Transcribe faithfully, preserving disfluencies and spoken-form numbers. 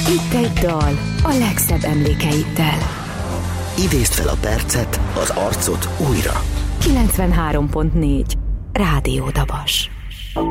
Itt egy dal a legszebb emlékeiddel. Idézd fel a percet, az arcot újra. kilencvenhárom pont négy Rádió Dabas.